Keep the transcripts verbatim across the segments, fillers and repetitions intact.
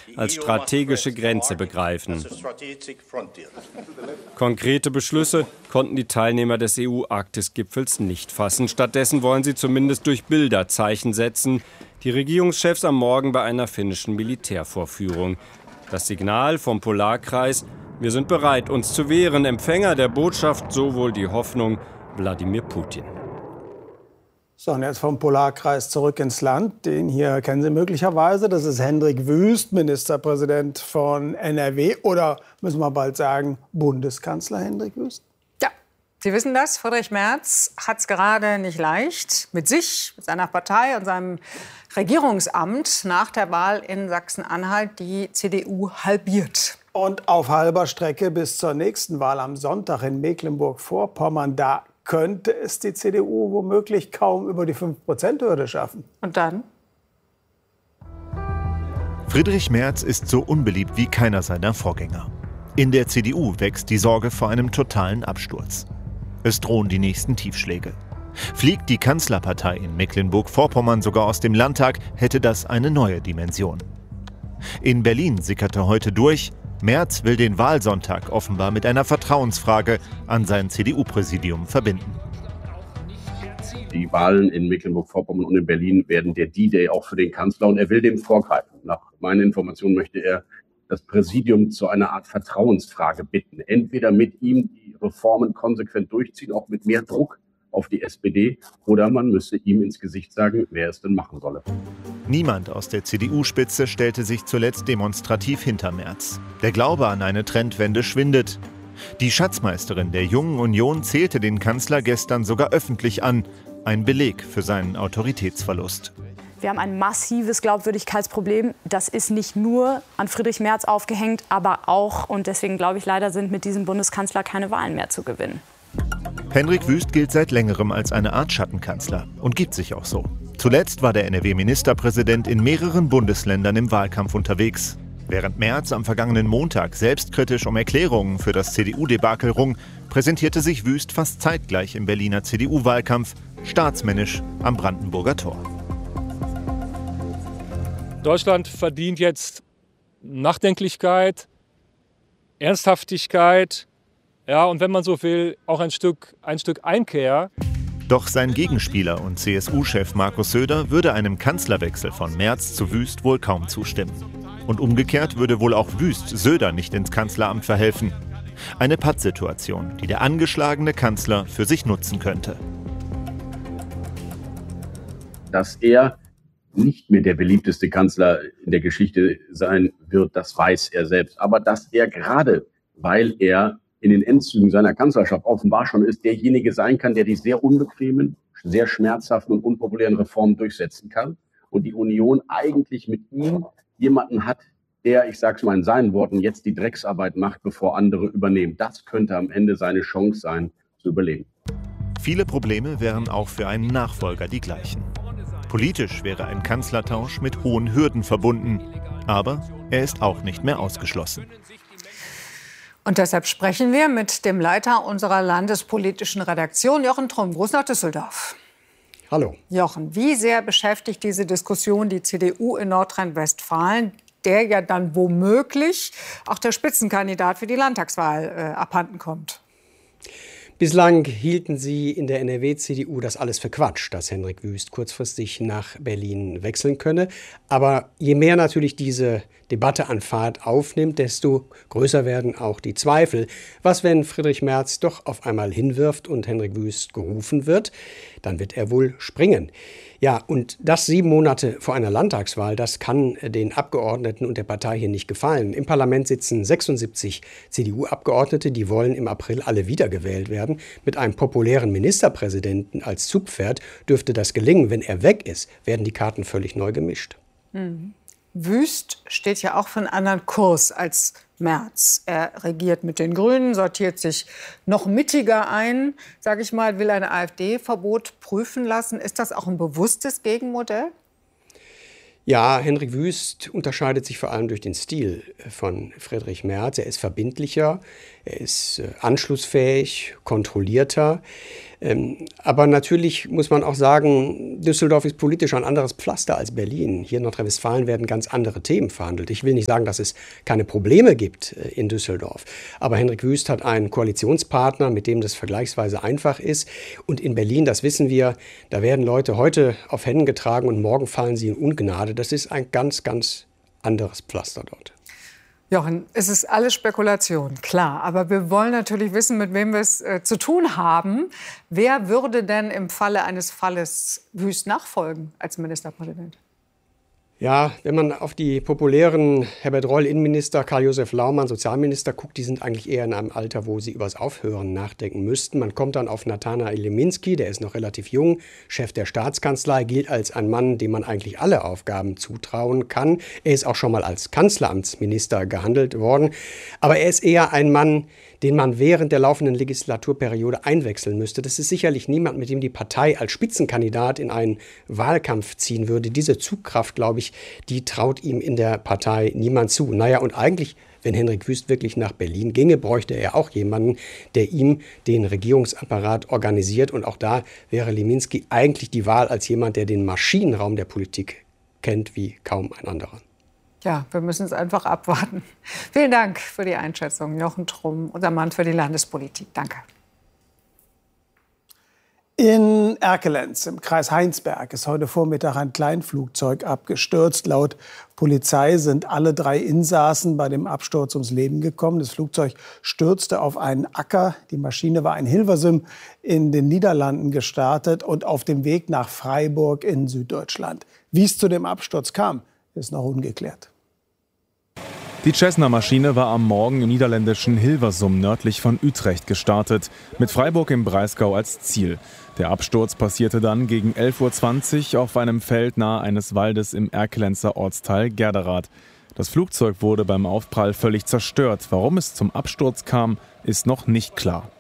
als strategische Grenze begreifen. Konkrete Beschlüsse konnten die Teilnehmer des E U-Arktis-Gipfels nicht fassen. Stattdessen wollen sie zumindest durch Bilder Zeichen setzen. Die Regierungschefs am Morgen bei einer finnischen Militärvorführung. Das Signal vom Polarkreis: Wir sind bereit, uns zu wehren. Empfänger der Botschaft, so wohl die Hoffnung, Wladimir Putin. So, und jetzt vom Polarkreis zurück ins Land. Den hier kennen Sie möglicherweise. Das ist Hendrik Wüst, Ministerpräsident von N R W. Oder müssen wir bald sagen, Bundeskanzler Hendrik Wüst? Ja, Sie wissen das. Friedrich Merz hat es gerade nicht leicht mit sich, mit seiner Partei und seinem Regierungsamt nach der Wahl in Sachsen-Anhalt die C D U halbiert. Und auf halber Strecke bis zur nächsten Wahl am Sonntag in Mecklenburg-Vorpommern, da könnte es die C D U womöglich kaum über die fünf Prozent Hürde schaffen. Und dann? Friedrich Merz ist so unbeliebt wie keiner seiner Vorgänger. In der C D U wächst die Sorge vor einem totalen Absturz. Es drohen die nächsten Tiefschläge. Fliegt die Kanzlerpartei in Mecklenburg-Vorpommern sogar aus dem Landtag, hätte das eine neue Dimension. In Berlin sickerte heute durch: Merz will den Wahlsonntag offenbar mit einer Vertrauensfrage an sein C D U-Präsidium verbinden. Die Wahlen in Mecklenburg-Vorpommern und in Berlin werden der D-Day auch für den Kanzler, und er will dem vorgreifen. Nach meiner Information möchte er das Präsidium zu einer Art Vertrauensfrage bitten. Entweder mit ihm die Reformen konsequent durchziehen, auch mit mehr Druck auf die S P D, oder man müsste ihm ins Gesicht sagen, wer es denn machen solle. Niemand aus der C D U-Spitze stellte sich zuletzt demonstrativ hinter Merz. Der Glaube an eine Trendwende schwindet. Die Schatzmeisterin der Jungen Union zählte den Kanzler gestern sogar öffentlich an. Ein Beleg für seinen Autoritätsverlust. Wir haben ein massives Glaubwürdigkeitsproblem. Das ist nicht nur an Friedrich Merz aufgehängt, aber auch, und deswegen glaube ich leider, sind mit diesem Bundeskanzler keine Wahlen mehr zu gewinnen. Hendrik Wüst gilt seit längerem als eine Art Schattenkanzler und gibt sich auch so. Zuletzt war der N R W-Ministerpräsident in mehreren Bundesländern im Wahlkampf unterwegs. Während Merz am vergangenen Montag selbstkritisch um Erklärungen für das C D U-Debakel rung, präsentierte sich Wüst fast zeitgleich im Berliner C D U-Wahlkampf, staatsmännisch am Brandenburger Tor. Deutschland verdient jetzt Nachdenklichkeit, Ernsthaftigkeit, ja, und wenn man so will, auch ein Stück, ein Stück Einkehr. Doch sein Gegenspieler und C S U-Chef Markus Söder würde einem Kanzlerwechsel von Merz zu Wüst wohl kaum zustimmen. Und umgekehrt würde wohl auch Wüst Söder nicht ins Kanzleramt verhelfen. Eine Pattsituation, die der angeschlagene Kanzler für sich nutzen könnte. Dass er nicht mehr der beliebteste Kanzler in der Geschichte sein wird, das weiß er selbst. Aber dass er gerade, weil er in den Endzügen seiner Kanzlerschaft offenbar schon ist, derjenige sein kann, der die sehr unbequemen, sehr schmerzhaften und unpopulären Reformen durchsetzen kann. Und die Union eigentlich mit ihm jemanden hat, der, ich sage es mal in seinen Worten, jetzt die Drecksarbeit macht, bevor andere übernehmen. Das könnte am Ende seine Chance sein, zu überleben. Viele Probleme wären auch für einen Nachfolger die gleichen. Politisch wäre ein Kanzlertausch mit hohen Hürden verbunden. Aber er ist auch nicht mehr ausgeschlossen. Und deshalb sprechen wir mit dem Leiter unserer landespolitischen Redaktion, Jochen Trumm. Gruß nach Düsseldorf. Hallo. Jochen, wie sehr beschäftigt diese Diskussion die C D U in Nordrhein-Westfalen, der ja dann womöglich auch der Spitzenkandidat für die Landtagswahl äh, abhanden kommt? Bislang hielten sie in der N R W-C D U das alles für Quatsch, dass Hendrik Wüst kurzfristig nach Berlin wechseln könne. Aber je mehr natürlich diese Debatte an Fahrt aufnimmt, desto größer werden auch die Zweifel. Was, wenn Friedrich Merz doch auf einmal hinwirft und Hendrik Wüst gerufen wird? Dann wird er wohl springen. Ja, und das sieben Monate vor einer Landtagswahl, das kann den Abgeordneten und der Partei hier nicht gefallen. Im Parlament sitzen sechsundsiebzig C D U-Abgeordnete, die wollen im April alle wiedergewählt werden. Mit einem populären Ministerpräsidenten als Zugpferd dürfte das gelingen. Wenn er weg ist, werden die Karten völlig neu gemischt. Mhm. Wüst steht ja auch für einen anderen Kurs als Merz. Er regiert mit den Grünen, sortiert sich noch mittiger ein, sage ich mal, will ein AfD-Verbot prüfen lassen. Ist das auch ein bewusstes Gegenmodell? Ja, Hendrik Wüst unterscheidet sich vor allem durch den Stil von Friedrich Merz. Er ist verbindlicher, er ist anschlussfähig, kontrollierter. Ähm, aber natürlich muss man auch sagen, Düsseldorf ist politisch ein anderes Pflaster als Berlin. Hier in Nordrhein-Westfalen werden ganz andere Themen verhandelt. Ich will nicht sagen, dass es keine Probleme gibt äh, in Düsseldorf. Aber Hendrik Wüst hat einen Koalitionspartner, mit dem das vergleichsweise einfach ist. Und in Berlin, das wissen wir, da werden Leute heute auf Händen getragen und morgen fallen sie in Ungnade. Das ist ein ganz, ganz anderes Pflaster dort. Jochen, es ist alles Spekulation, klar. Aber wir wollen natürlich wissen, mit wem wir es äh, zu tun haben. Wer würde denn im Falle eines Falles Wüst nachfolgen als Ministerpräsident? Ja, wenn man auf die populären Herbert Reul, Innenminister, Karl-Josef Laumann, Sozialminister guckt, die sind eigentlich eher in einem Alter, wo sie übers Aufhören nachdenken müssten. Man kommt dann auf Nathanael Leminski, der ist noch relativ jung, Chef der Staatskanzlei, gilt als ein Mann, dem man eigentlich alle Aufgaben zutrauen kann. Er ist auch schon mal als Kanzleramtsminister gehandelt worden. Aber er ist eher ein Mann, den man während der laufenden Legislaturperiode einwechseln müsste. Das ist sicherlich niemand, mit dem die Partei als Spitzenkandidat in einen Wahlkampf ziehen würde. Diese Zugkraft, glaube ich, die traut ihm in der Partei niemand zu. Naja, und eigentlich, wenn Hendrik Wüst wirklich nach Berlin ginge, bräuchte er auch jemanden, der ihm den Regierungsapparat organisiert. Und auch da wäre Leminski eigentlich die Wahl als jemand, der den Maschinenraum der Politik kennt wie kaum ein anderer. Ja, wir müssen es einfach abwarten. Vielen Dank für die Einschätzung, Jochen Trumm, unser Mann für die Landespolitik. Danke. In Erkelenz im Kreis Heinsberg ist heute Vormittag ein Kleinflugzeug abgestürzt. Laut Polizei sind alle drei Insassen bei dem Absturz ums Leben gekommen. Das Flugzeug stürzte auf einen Acker. Die Maschine war in Hilversum in den Niederlanden gestartet und auf dem Weg nach Freiburg in Süddeutschland. Wie es zu dem Absturz kam, ist noch ungeklärt. Die Cessna-Maschine war am Morgen im niederländischen Hilversum nördlich von Utrecht gestartet, mit Freiburg im Breisgau als Ziel. Der Absturz passierte dann gegen elf Uhr zwanzig auf einem Feld nahe eines Waldes im Erkelenzer Ortsteil Gerderath. Das Flugzeug wurde beim Aufprall völlig zerstört. Warum es zum Absturz kam, ist noch nicht klar.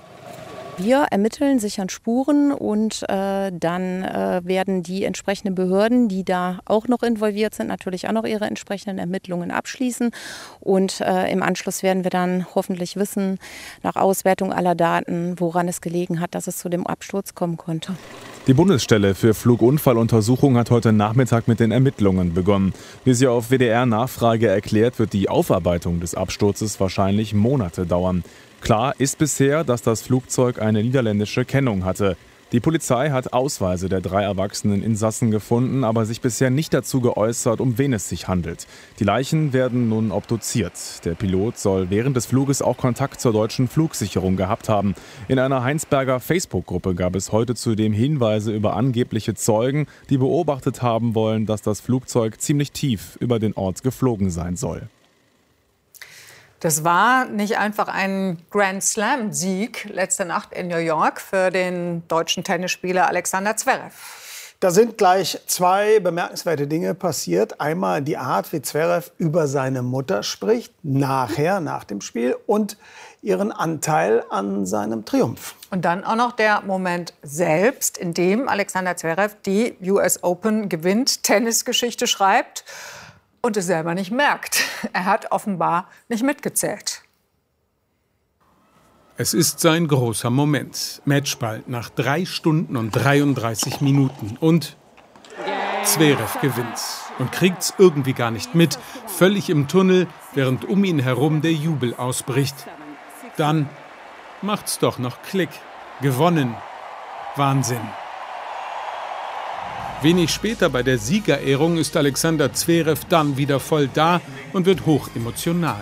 Wir ermitteln, sichern Spuren und äh, dann äh, werden die entsprechenden Behörden, die da auch noch involviert sind, natürlich auch noch ihre entsprechenden Ermittlungen abschließen. Und äh, im Anschluss werden wir dann hoffentlich wissen, nach Auswertung aller Daten, woran es gelegen hat, dass es zu dem Absturz kommen konnte. Die Bundesstelle für Flugunfalluntersuchung hat heute Nachmittag mit den Ermittlungen begonnen. Wie sie auf W D R-Nachfrage erklärt, wird die Aufarbeitung des Absturzes wahrscheinlich Monate dauern. Klar ist bisher, dass das Flugzeug eine niederländische Kennung hatte. Die Polizei hat Ausweise der drei erwachsenen Insassen gefunden, aber sich bisher nicht dazu geäußert, um wen es sich handelt. Die Leichen werden nun obduziert. Der Pilot soll während des Fluges auch Kontakt zur deutschen Flugsicherung gehabt haben. In einer Heinsberger Facebook-Gruppe gab es heute zudem Hinweise über angebliche Zeugen, die beobachtet haben wollen, dass das Flugzeug ziemlich tief über den Ort geflogen sein soll. Das war nicht einfach ein Grand Slam-Sieg letzte Nacht in New York für den deutschen Tennisspieler Alexander Zverev. Da sind gleich zwei bemerkenswerte Dinge passiert. Einmal die Art, wie Zverev über seine Mutter spricht, nachher, nach dem Spiel, und ihren Anteil an seinem Triumph. Und dann auch noch der Moment selbst, in dem Alexander Zverev die U S Open gewinnt, Tennisgeschichte schreibt und es selber nicht merkt. Er hat offenbar nicht mitgezählt. Es ist sein großer Moment. Matchball nach drei Stunden und dreiunddreißig Minuten. Und Zverev gewinnt und kriegt's irgendwie gar nicht mit. Völlig im Tunnel, während um ihn herum der Jubel ausbricht. Dann macht's doch noch Klick. Gewonnen. Wahnsinn. Wenig später bei der Siegerehrung ist Alexander Zverev dann wieder voll da und wird hoch emotional.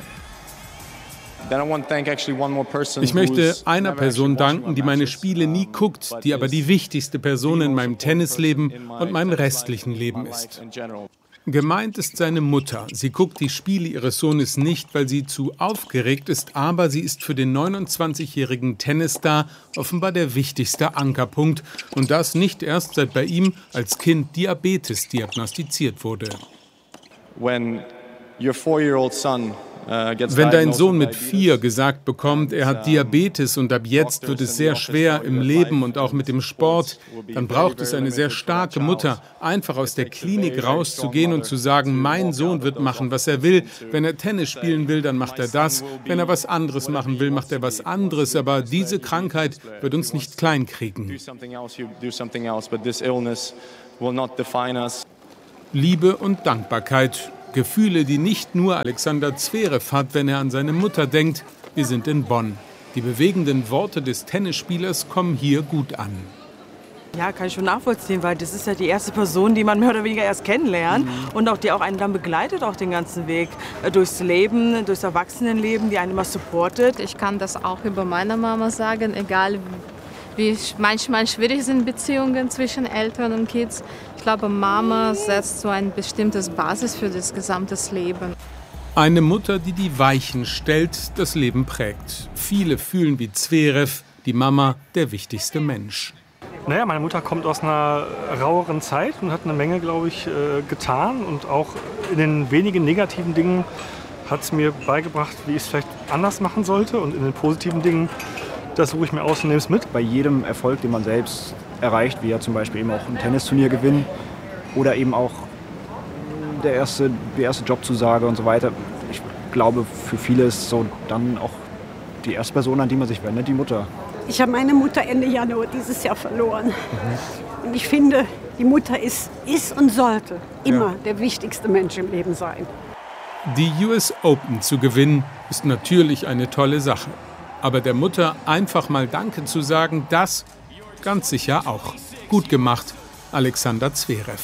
Ich möchte einer Person danken, die meine Spiele nie guckt, die aber die wichtigste Person in meinem Tennisleben und meinem restlichen Leben ist. Gemeint ist seine Mutter. Sie guckt die Spiele ihres Sohnes nicht, weil sie zu aufgeregt ist, aber sie ist für den neunundzwanzigjährigen Tennisstar offenbar der wichtigste Ankerpunkt. Und das nicht erst seit bei ihm als Kind Diabetes diagnostiziert wurde. When your four-year-old son Wenn dein Sohn mit vier gesagt bekommt, er hat Diabetes und ab jetzt wird es sehr schwer im Leben und auch mit dem Sport, dann braucht es eine sehr starke Mutter, einfach aus der Klinik rauszugehen und zu sagen, mein Sohn wird machen, was er will. Wenn er Tennis spielen will, dann macht er das. Wenn er was anderes machen will, macht er was anderes. Aber diese Krankheit wird uns nicht kleinkriegen. Liebe und Dankbarkeit. Gefühle, die nicht nur Alexander Zverev hat, wenn er an seine Mutter denkt. Wir sind in Bonn. Die bewegenden Worte des Tennisspielers kommen hier gut an. Ja, kann ich schon nachvollziehen, weil das ist ja die erste Person, die man mehr oder weniger erst kennenlernt mhm. und auch die auch einen dann begleitet, auch den ganzen Weg äh, durchs Leben, durchs Erwachsenenleben, die einen immer supportet. Ich kann das auch über meine Mama sagen, egal wie manchmal schwierig sind Beziehungen zwischen Eltern und Kids. Ich glaube, Mama setzt so ein bestimmtes Basis für das gesamte Leben. Eine Mutter, die die Weichen stellt, das Leben prägt. Viele fühlen wie Zverev, die Mama der wichtigste Mensch. Naja, meine Mutter kommt aus einer raueren Zeit und hat eine Menge, glaube ich, getan. Und auch in den wenigen negativen Dingen hat es mir beigebracht, wie ich es vielleicht anders machen sollte. Und in den positiven Dingen, das suche ich mir aus und nehme es mit. Bei jedem Erfolg, den man selbst erreicht, wie ja zum Beispiel eben auch ein Tennisturnier gewinnen oder eben auch der erste, die erste Jobzusage und so weiter. Ich glaube, für viele ist so dann auch die erste Person, an die man sich wendet, die Mutter. Ich habe meine Mutter Ende Januar dieses Jahr verloren. Mhm. Und ich finde, die Mutter ist, ist und sollte immer ja. der wichtigste Mensch im Leben sein. Die U S Open zu gewinnen, ist natürlich eine tolle Sache. Aber der Mutter einfach mal Danke zu sagen, das ganz sicher auch. Gut gemacht, Alexander Zverev.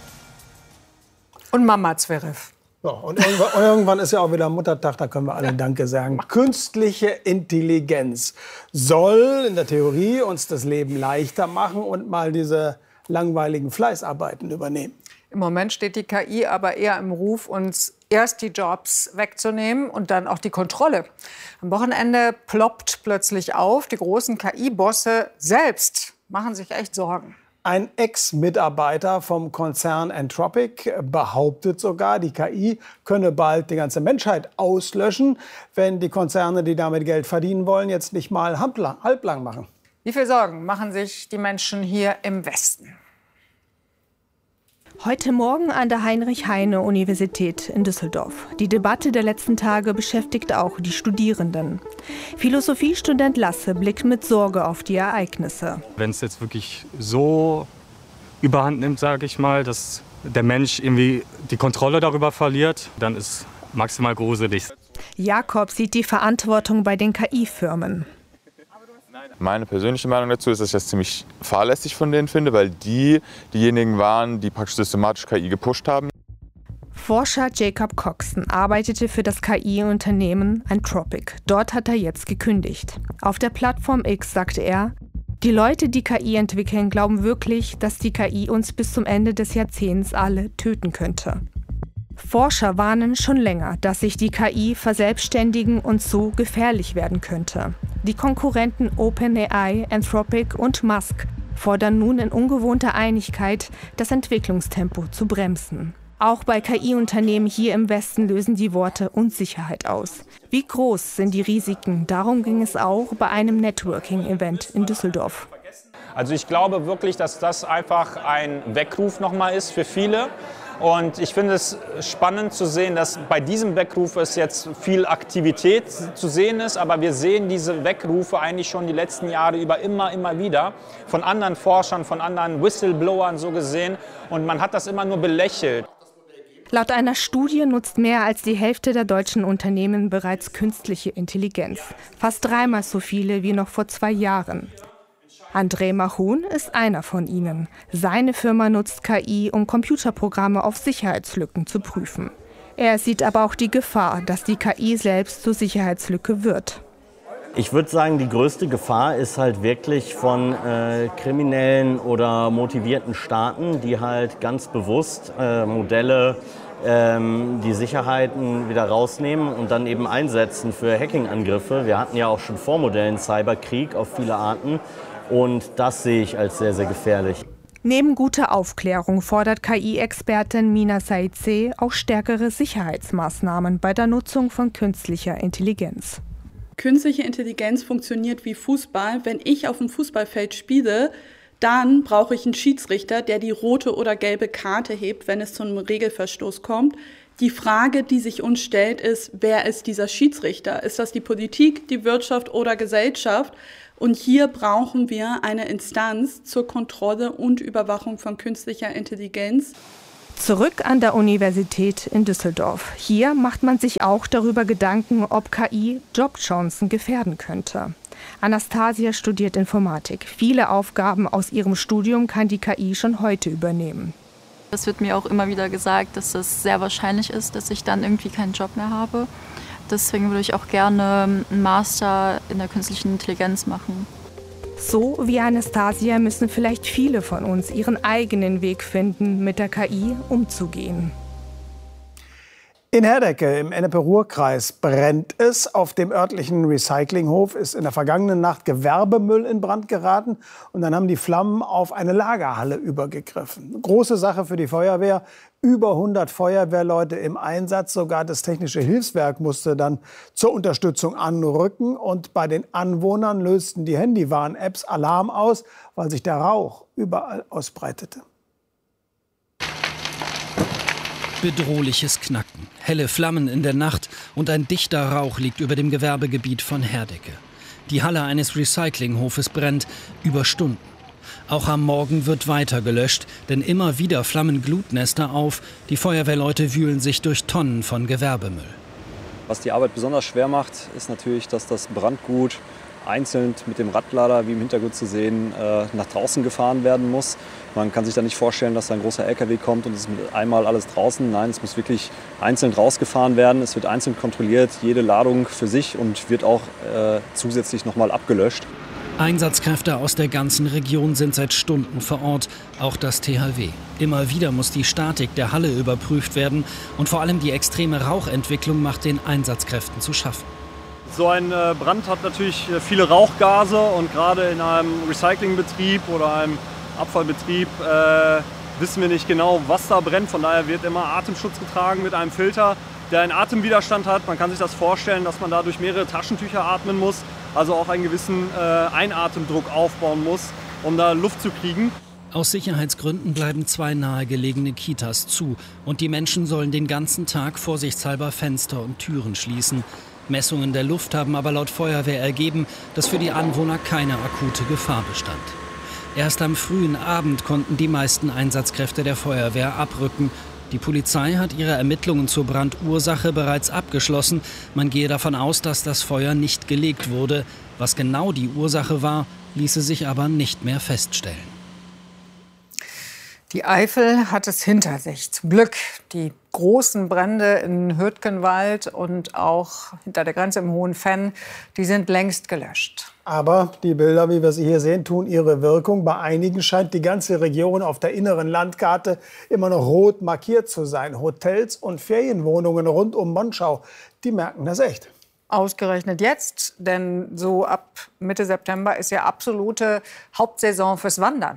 Und Mama Zverev. Ja, und irgendwann, und irgendwann ist ja auch wieder Muttertag, da können wir alle Danke sagen. Künstliche Intelligenz soll in der Theorie uns das Leben leichter machen und mal diese langweiligen Fleißarbeiten übernehmen. Im Moment steht die K I aber eher im Ruf, uns erst die Jobs wegzunehmen und dann auch die Kontrolle. Am Wochenende ploppt plötzlich auf, die großen K I-Bosse selbst machen sich echt Sorgen. Ein Ex-Mitarbeiter vom Konzern Anthropic behauptet sogar, die K I könne bald die ganze Menschheit auslöschen, wenn die Konzerne, die damit Geld verdienen wollen, jetzt nicht mal halblang machen. Wie viel Sorgen machen sich die Menschen hier im Westen? Heute Morgen an der Heinrich-Heine-Universität in Düsseldorf. Die Debatte der letzten Tage beschäftigt auch die Studierenden. Philosophiestudent Lasse blickt mit Sorge auf die Ereignisse. Wenn es jetzt wirklich so überhand nimmt, sage ich mal, dass der Mensch irgendwie die Kontrolle darüber verliert, dann ist maximal gruselig. Jakob sieht die Verantwortung bei den K I-Firmen. Meine persönliche Meinung dazu ist, dass ich das ziemlich fahrlässig von denen finde, weil die diejenigen waren, die praktisch systematisch K I gepusht haben. Forscher Jacob Coxon arbeitete für das K I-Unternehmen Anthropic. Dort hat er jetzt gekündigt. Auf der Plattform X sagte er, die Leute, die K I entwickeln, glauben wirklich, dass die K I uns bis zum Ende des Jahrzehnts alle töten könnte. Forscher warnen schon länger, dass sich die K I verselbstständigen und so gefährlich werden könnte. Die Konkurrenten OpenAI, Anthropic und Musk fordern nun in ungewohnter Einigkeit, das Entwicklungstempo zu bremsen. Auch bei K I-Unternehmen hier im Westen lösen die Worte Unsicherheit aus. Wie groß sind die Risiken? Darum ging es auch bei einem Networking-Event in Düsseldorf. Also ich glaube wirklich, dass das einfach ein Weckruf nochmal ist für viele. Und ich finde es spannend zu sehen, dass bei diesem Weckruf es jetzt viel Aktivität zu sehen ist. Aber wir sehen diese Weckrufe eigentlich schon die letzten Jahre über immer, immer wieder. Von anderen Forschern, von anderen Whistleblowern so gesehen. Und man hat das immer nur belächelt. Laut einer Studie nutzt mehr als die Hälfte der deutschen Unternehmen bereits künstliche Intelligenz. Fast dreimal so viele wie noch vor zwei Jahren. André Mahon ist einer von ihnen. Seine Firma nutzt K I, um Computerprogramme auf Sicherheitslücken zu prüfen. Er sieht aber auch die Gefahr, dass die K I selbst zur Sicherheitslücke wird. Ich würde sagen, die größte Gefahr ist halt wirklich von äh, kriminellen oder motivierten Staaten, die halt ganz bewusst äh, Modelle, ähm, die Sicherheiten wieder rausnehmen und dann eben einsetzen für Hacking-Angriffe. Wir hatten ja auch schon Vormodellen Cyberkrieg auf viele Arten. Und das sehe ich als sehr, sehr gefährlich. Neben guter Aufklärung fordert K I-Expertin Mina Saidzeh auch stärkere Sicherheitsmaßnahmen bei der Nutzung von künstlicher Intelligenz. Künstliche Intelligenz funktioniert wie Fußball. Wenn ich auf dem Fußballfeld spiele, dann brauche ich einen Schiedsrichter, der die rote oder gelbe Karte hebt, wenn es zu einem Regelverstoß kommt. Die Frage, die sich uns stellt, ist, wer ist dieser Schiedsrichter? Ist das die Politik, die Wirtschaft oder Gesellschaft? Und hier brauchen wir eine Instanz zur Kontrolle und Überwachung von künstlicher Intelligenz. Zurück an der Universität in Düsseldorf. Hier macht man sich auch darüber Gedanken, ob K I Jobchancen gefährden könnte. Anastasia studiert Informatik. Viele Aufgaben aus ihrem Studium kann die K I schon heute übernehmen. Es wird mir auch immer wieder gesagt, dass es sehr wahrscheinlich ist, dass ich dann irgendwie keinen Job mehr habe. Deswegen würde ich auch gerne einen Master in der künstlichen Intelligenz machen. So wie Anastasia müssen vielleicht viele von uns ihren eigenen Weg finden, mit der K I umzugehen. In Herdecke im Ennepe-Ruhr-Kreis brennt es. Auf dem örtlichen Recyclinghof ist in der vergangenen Nacht Gewerbemüll in Brand geraten. Und dann haben die Flammen auf eine Lagerhalle übergegriffen. Große Sache für die Feuerwehr. Über hundert Feuerwehrleute im Einsatz. Sogar das Technische Hilfswerk musste dann zur Unterstützung anrücken. Und bei den Anwohnern lösten die Handywarn-Apps Alarm aus, weil sich der Rauch überall ausbreitete. Bedrohliches Knacken, helle Flammen in der Nacht und ein dichter Rauch liegt über dem Gewerbegebiet von Herdecke. Die Halle eines Recyclinghofes brennt über Stunden. Auch am Morgen wird weiter gelöscht, denn immer wieder flammen Glutnester auf. Die Feuerwehrleute wühlen sich durch Tonnen von Gewerbemüll. Was die Arbeit besonders schwer macht, ist natürlich, dass das Brandgut einzeln mit dem Radlader, wie im Hintergrund zu sehen, nach draußen gefahren werden muss. Man kann sich da nicht vorstellen, dass da ein großer L K W kommt und es ist mit einmal alles draußen. Nein, es muss wirklich einzeln rausgefahren werden. Es wird einzeln kontrolliert, jede Ladung für sich und wird auch äh, zusätzlich nochmal abgelöscht. Einsatzkräfte aus der ganzen Region sind seit Stunden vor Ort, auch das T H W. Immer wieder muss die Statik der Halle überprüft werden und vor allem die extreme Rauchentwicklung macht den Einsatzkräften zu schaffen. So ein Brand hat natürlich viele Rauchgase und gerade in einem Recyclingbetrieb oder einem Abfallbetrieb äh, wissen wir nicht genau, was da brennt. Von daher wird immer Atemschutz getragen mit einem Filter, der einen Atemwiderstand hat. Man kann sich das vorstellen, dass man da durch mehrere Taschentücher atmen muss, also auch einen gewissen äh, Einatemdruck aufbauen muss, um da Luft zu kriegen. Aus Sicherheitsgründen bleiben zwei nahegelegene Kitas zu und die Menschen sollen den ganzen Tag vorsichtshalber Fenster und Türen schließen. Messungen der Luft haben aber laut Feuerwehr ergeben, dass für die Anwohner keine akute Gefahr bestand. Erst am frühen Abend konnten die meisten Einsatzkräfte der Feuerwehr abrücken. Die Polizei hat ihre Ermittlungen zur Brandursache bereits abgeschlossen. Man gehe davon aus, dass das Feuer nicht gelegt wurde. Was genau die Ursache war, ließe sich aber nicht mehr feststellen. Die Eifel hat es hinter sich, zum Glück. Die großen Brände in Hürtgenwald und auch hinter der Grenze im Hohen Venn, die sind längst gelöscht. Aber die Bilder, wie wir sie hier sehen, tun ihre Wirkung. Bei einigen scheint die ganze Region auf der inneren Landkarte immer noch rot markiert zu sein. Hotels und Ferienwohnungen rund um Monschau, die merken das echt. Ausgerechnet jetzt, denn so ab Mitte September ist ja absolute Hauptsaison fürs Wandern.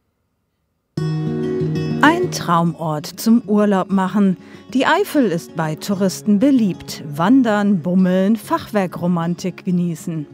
Ein Traumort zum Urlaub machen. Die Eifel ist bei Touristen beliebt. Wandern, bummeln, Fachwerkromantik genießen.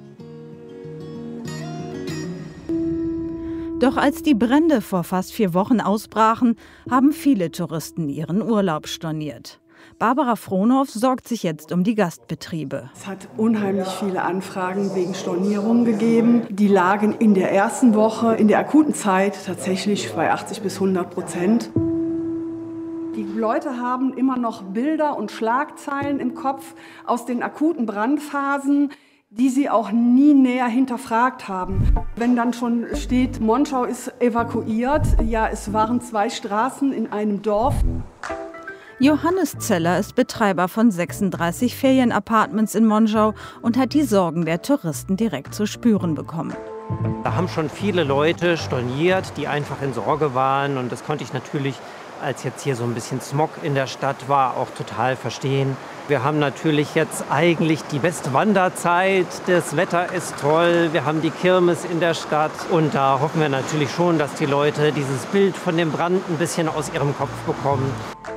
Doch als die Brände vor fast vier Wochen ausbrachen, haben viele Touristen ihren Urlaub storniert. Barbara Frohnhoff sorgt sich jetzt um die Gastbetriebe. Es hat unheimlich viele Anfragen wegen Stornierungen gegeben. Die lagen in der ersten Woche, in der akuten Zeit, tatsächlich bei achtzig bis hundert Prozent. Die Leute haben immer noch Bilder und Schlagzeilen im Kopf aus den akuten Brandphasen, die sie auch nie näher hinterfragt haben. Wenn dann schon steht, Monschau ist evakuiert, ja, es waren zwei Straßen in einem Dorf. Johannes Zeller ist Betreiber von sechsunddreißig Ferienapartments in Monschau und hat die Sorgen der Touristen direkt zu spüren bekommen. Da haben schon viele Leute storniert, die einfach in Sorge waren. Und das konnte ich natürlich als jetzt hier so ein bisschen Smog in der Stadt war, auch total verstehen. Wir haben natürlich jetzt eigentlich die beste Wanderzeit, das Wetter ist toll, wir haben die Kirmes in der Stadt und da hoffen wir natürlich schon, dass die Leute dieses Bild von dem Brand ein bisschen aus ihrem Kopf bekommen.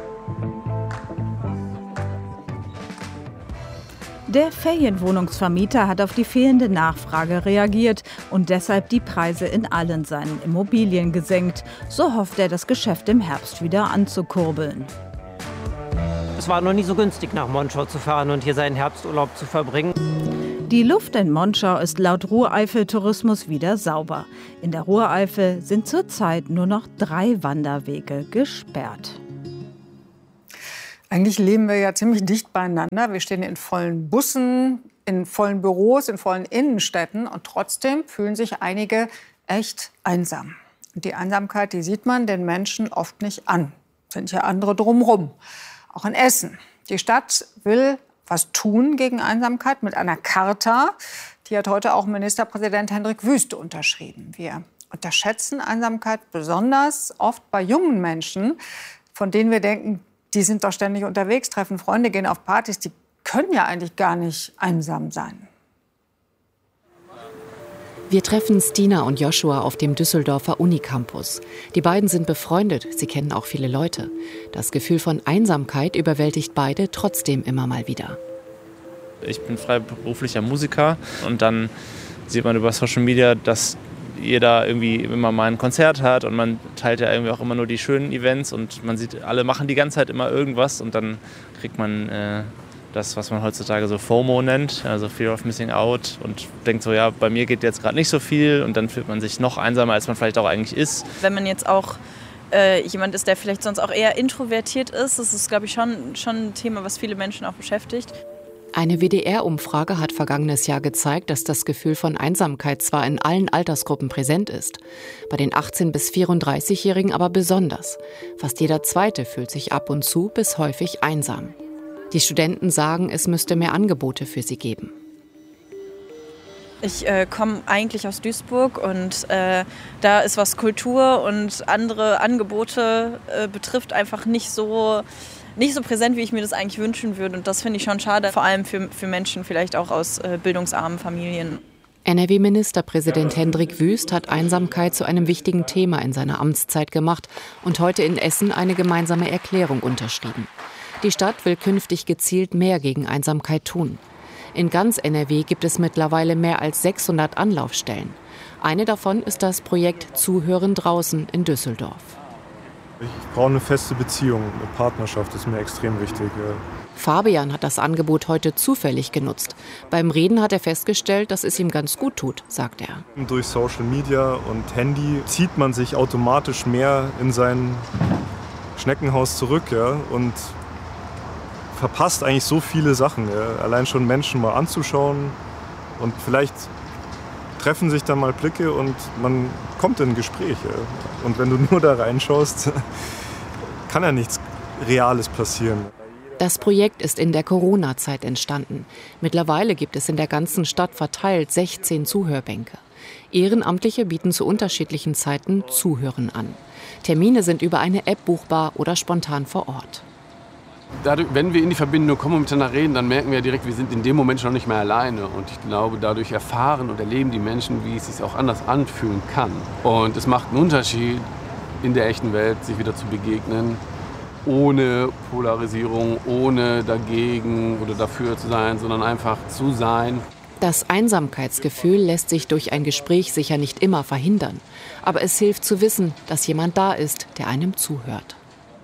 Der Ferienwohnungsvermieter hat auf die fehlende Nachfrage reagiert und deshalb die Preise in allen seinen Immobilien gesenkt. So hofft er, das Geschäft im Herbst wieder anzukurbeln. Es war noch nie so günstig, nach Monschau zu fahren und hier seinen Herbsturlaub zu verbringen. Die Luft in Monschau ist laut Rureifel-Tourismus wieder sauber. In der Rureifel sind zurzeit nur noch drei Wanderwege gesperrt. Eigentlich leben wir ja ziemlich dicht beieinander. Wir stehen in vollen Bussen, in vollen Büros, in vollen Innenstädten. Und trotzdem fühlen sich einige echt einsam. Und die Einsamkeit, die sieht man den Menschen oft nicht an. Es sind ja andere drumherum. Auch in Essen. Die Stadt will was tun gegen Einsamkeit mit einer Charta. Die hat heute auch Ministerpräsident Hendrik Wüst unterschrieben. Wir unterschätzen Einsamkeit besonders oft bei jungen Menschen, von denen wir denken, die sind doch ständig unterwegs, treffen Freunde, gehen auf Partys. Die können ja eigentlich gar nicht einsam sein. Wir treffen Stina und Joshua auf dem Düsseldorfer Unicampus. Die beiden sind befreundet, sie kennen auch viele Leute. Das Gefühl von Einsamkeit überwältigt beide trotzdem immer mal wieder. Ich bin freiberuflicher Musiker und dann sieht man über Social Media, dass jeder irgendwie immer mal ein Konzert hat und man teilt ja irgendwie auch immer nur die schönen Events und man sieht, alle machen die ganze Zeit immer irgendwas und dann kriegt man äh, das, was man heutzutage so FOMO nennt, also Fear of Missing Out und denkt so, ja, bei mir geht jetzt gerade nicht so viel und dann fühlt man sich noch einsamer, als man vielleicht auch eigentlich ist. Wenn man jetzt auch äh, jemand ist, der vielleicht sonst auch eher introvertiert ist, das ist, glaube ich, schon, schon ein Thema, was viele Menschen auch beschäftigt. Eine W D R-Umfrage hat vergangenes Jahr gezeigt, dass das Gefühl von Einsamkeit zwar in allen Altersgruppen präsent ist, bei den achtzehn- bis vierunddreißigjährigen aber besonders. Fast jeder Zweite fühlt sich ab und zu bis häufig einsam. Die Studenten sagen, es müsste mehr Angebote für sie geben. Ich äh, komme eigentlich aus Duisburg und äh, da ist, was Kultur und andere Angebote äh, betrifft, einfach nicht so... nicht so präsent, wie ich mir das eigentlich wünschen würde. Und das finde ich schon schade, vor allem für, für Menschen vielleicht auch aus äh, bildungsarmen Familien. N R W-Ministerpräsident Hendrik Wüst hat Einsamkeit zu einem wichtigen Thema in seiner Amtszeit gemacht und heute in Essen eine gemeinsame Erklärung unterschrieben. Die Stadt will künftig gezielt mehr gegen Einsamkeit tun. In ganz N R W gibt es mittlerweile mehr als sechshundert Anlaufstellen. Eine davon ist das Projekt Zuhören draußen in Düsseldorf. Ich brauche eine feste Beziehung, eine Partnerschaft ist mir extrem wichtig. Ja. Fabian hat das Angebot heute zufällig genutzt. Beim Reden hat er festgestellt, dass es ihm ganz gut tut, sagt er. Durch Social Media und Handy zieht man sich automatisch mehr in sein Schneckenhaus zurück, ja, und verpasst eigentlich so viele Sachen. Ja. Allein schon Menschen mal anzuschauen und vielleicht treffen sich dann mal Blicke und man kommt in ein Gespräch. Ja. Und wenn du nur da reinschaust, kann ja nichts Reales passieren. Das Projekt ist in der Corona-Zeit entstanden. Mittlerweile gibt es in der ganzen Stadt verteilt sechzehn Zuhörbänke. Ehrenamtliche bieten zu unterschiedlichen Zeiten Zuhören an. Termine sind über eine App buchbar oder spontan vor Ort. Dadurch, wenn wir in die Verbindung kommen und miteinander reden, dann merken wir direkt, wir sind in dem Moment schon nicht mehr alleine. Und ich glaube, dadurch erfahren und erleben die Menschen, wie es sich auch anders anfühlen kann. Und es macht einen Unterschied, in der echten Welt sich wieder zu begegnen, ohne Polarisierung, ohne dagegen oder dafür zu sein, sondern einfach zu sein. Das Einsamkeitsgefühl lässt sich durch ein Gespräch sicher nicht immer verhindern. Aber es hilft zu wissen, dass jemand da ist, der einem zuhört.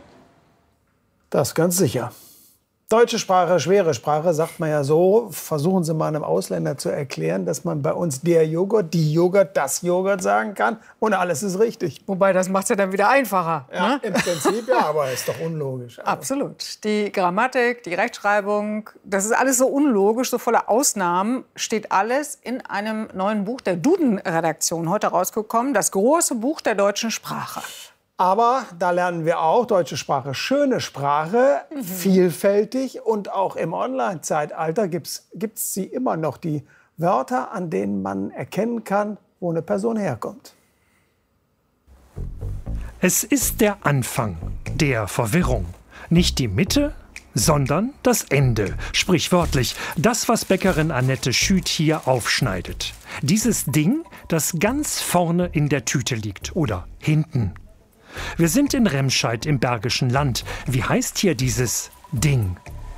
Das ganz sicher. Deutsche Sprache, schwere Sprache, sagt man ja so. Versuchen Sie mal einem Ausländer zu erklären, dass man bei uns der Joghurt, die Joghurt, das Joghurt sagen kann und alles ist richtig. Wobei, das macht es ja dann wieder einfacher. Ja, ne? Im Prinzip ja, aber ist doch unlogisch. Also. Absolut. Die Grammatik, die Rechtschreibung, das ist alles so unlogisch, so voller Ausnahmen, steht alles in einem neuen Buch der Duden-Redaktion heute rausgekommen. Das große Buch der deutschen Sprache. Aber da lernen wir auch deutsche Sprache, schöne Sprache, mhm. vielfältig und auch im Online-Zeitalter gibt es sie immer noch, die Wörter, an denen man erkennen kann, wo eine Person herkommt. Es ist der Anfang der Verwirrung. Nicht die Mitte, sondern das Ende. Sprichwörtlich, das, was Bäckerin Annette Schüt hier aufschneidet. Dieses Ding, das ganz vorne in der Tüte liegt oder hinten. Wir sind in Remscheid im Bergischen Land. Wie heißt hier dieses Ding?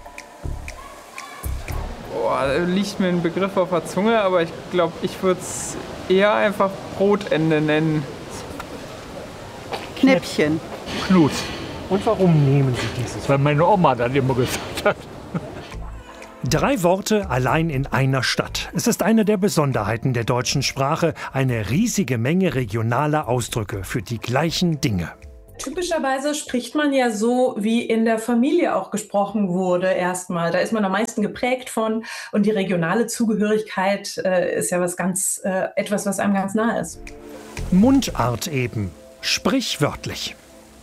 Boah, da liegt mir ein Begriff auf der Zunge, aber ich glaube, ich würde es eher einfach Brotende nennen. Knäppchen. Knut. Und warum nehmen Sie dieses? Weil meine Oma dann immer gesagt hat. Drei Worte allein in einer Stadt. Es ist eine der Besonderheiten der deutschen Sprache, eine riesige Menge regionaler Ausdrücke für die gleichen Dinge. Typischerweise spricht man ja so, wie in der Familie auch gesprochen wurde erstmal. Da ist man am meisten geprägt von und die regionale Zugehörigkeit äh, ist ja was ganz, äh, etwas, was einem ganz nahe ist. Mundart eben, sprichwörtlich.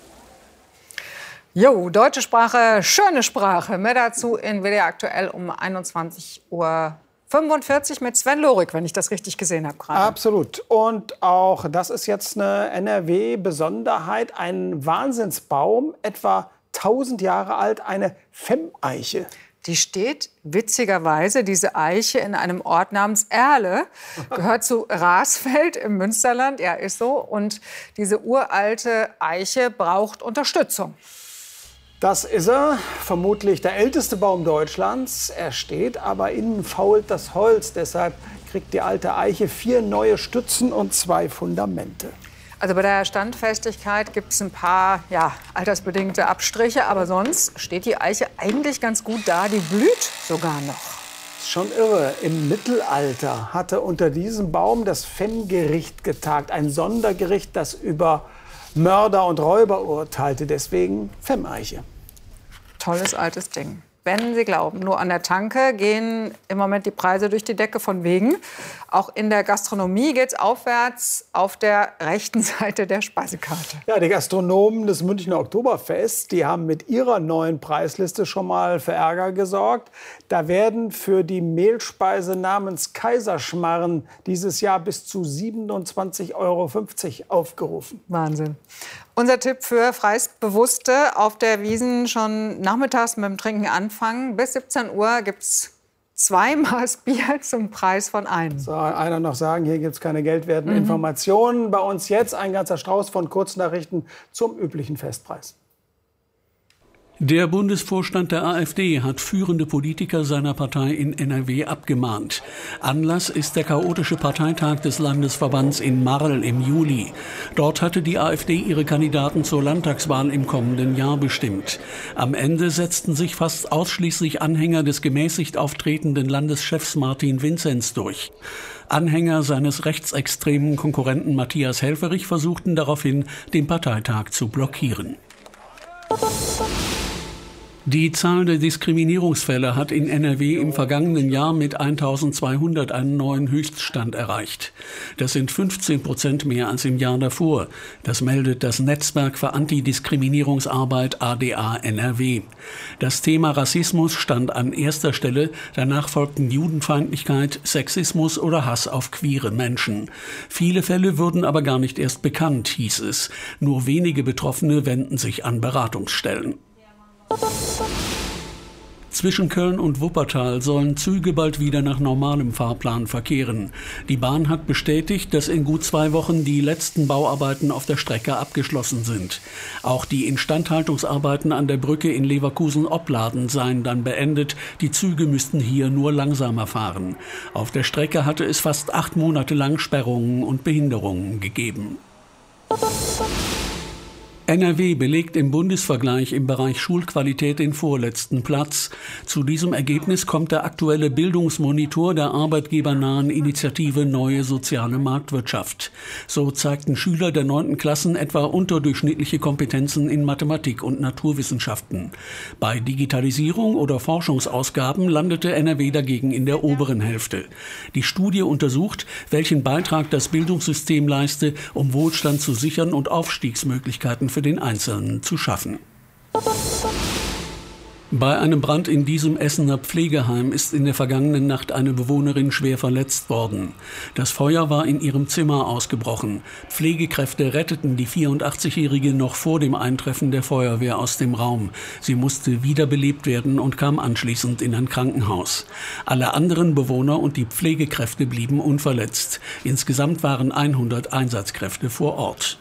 Jo, deutsche Sprache, schöne Sprache. Mehr dazu in W D R aktuell um einundzwanzig Uhr fünfundvierzig mit Sven Lorik, wenn ich das richtig gesehen habe gerade. Absolut. Und auch das ist jetzt eine N R W-Besonderheit, ein Wahnsinnsbaum, etwa tausend Jahre alt, eine Femmeiche. Die steht witzigerweise, diese Eiche, in einem Ort namens Erle, gehört zu Rasfeld im Münsterland, ja, ist so. Und diese uralte Eiche braucht Unterstützung. Das ist er, vermutlich der älteste Baum Deutschlands. Er steht, aber innen fault das Holz. Deshalb kriegt die alte Eiche vier neue Stützen und zwei Fundamente. Also bei der Standfestigkeit gibt es ein paar ja, altersbedingte Abstriche, aber sonst steht die Eiche eigentlich ganz gut da. Die blüht sogar noch. Schon irre. Im Mittelalter hatte unter diesem Baum das Femmgericht getagt, ein Sondergericht, das über Mörder und Räuber urteilte. Deswegen Femmeiche. Tolles altes Ding. Wenn Sie glauben, nur an der Tanke gehen im Moment die Preise durch die Decke von wegen. Auch in der Gastronomie geht es aufwärts auf der rechten Seite der Speisekarte. Ja, die Gastronomen des Münchner Oktoberfest, die haben mit ihrer neuen Preisliste schon mal für Ärger gesorgt. Da werden für die Mehlspeise namens Kaiserschmarren dieses Jahr bis zu siebenundzwanzig Euro fünfzig aufgerufen. Wahnsinn. Unser Tipp für Preisbewusste: auf der Wiesn schon nachmittags mit dem Trinken anfangen. Bis siebzehn Uhr gibt es zwei Maß Bier zum Preis von einem. So, einer noch sagen, hier gibt es keine geldwerten Mhm. Informationen. Bei uns jetzt ein ganzer Strauß von Kurznachrichten zum üblichen Festpreis. Der Bundesvorstand der AfD hat führende Politiker seiner Partei in N R W abgemahnt. Anlass ist der chaotische Parteitag des Landesverbands in Marl im Juli. Dort hatte die AfD ihre Kandidaten zur Landtagswahl im kommenden Jahr bestimmt. Am Ende setzten sich fast ausschließlich Anhänger des gemäßigt auftretenden Landeschefs Martin Vinzenz durch. Anhänger seines rechtsextremen Konkurrenten Matthias Helfferich versuchten daraufhin, den Parteitag zu blockieren. Die Zahl der Diskriminierungsfälle hat in N R W im vergangenen Jahr mit eintausendzweihundert einen neuen Höchststand erreicht. Das sind fünfzehn Prozent mehr als im Jahr davor. Das meldet das Netzwerk für Antidiskriminierungsarbeit A D A N R W. Das Thema Rassismus stand an erster Stelle. Danach folgten Judenfeindlichkeit, Sexismus oder Hass auf queere Menschen. Viele Fälle würden aber gar nicht erst bekannt, hieß es. Nur wenige Betroffene wenden sich an Beratungsstellen. Zwischen Köln und Wuppertal sollen Züge bald wieder nach normalem Fahrplan verkehren. Die Bahn hat bestätigt, dass in gut zwei Wochen die letzten Bauarbeiten auf der Strecke abgeschlossen sind. Auch die Instandhaltungsarbeiten an der Brücke in Leverkusen-Opladen seien dann beendet. Die Züge müssten hier nur langsamer fahren. Auf der Strecke hatte es fast acht Monate lang Sperrungen und Behinderungen gegeben. N R W belegt im Bundesvergleich im Bereich Schulqualität den vorletzten Platz. Zu diesem Ergebnis kommt der aktuelle Bildungsmonitor der arbeitgebernahen Initiative Neue Soziale Marktwirtschaft. So zeigten Schüler der neunten Klassen etwa unterdurchschnittliche Kompetenzen in Mathematik und Naturwissenschaften. Bei Digitalisierung oder Forschungsausgaben landete N R W dagegen in der oberen Hälfte. Die Studie untersucht, welchen Beitrag das Bildungssystem leiste, um Wohlstand zu sichern und Aufstiegsmöglichkeiten für den Einzelnen zu schaffen. Bei einem Brand in diesem Essener Pflegeheim ist in der vergangenen Nacht eine Bewohnerin schwer verletzt worden. Das Feuer war in ihrem Zimmer ausgebrochen. Pflegekräfte retteten die vierundachtzigjährige noch vor dem Eintreffen der Feuerwehr aus dem Raum. Sie musste wiederbelebt werden und kam anschließend in ein Krankenhaus. Alle anderen Bewohner und die Pflegekräfte blieben unverletzt. Insgesamt waren hundert Einsatzkräfte vor Ort.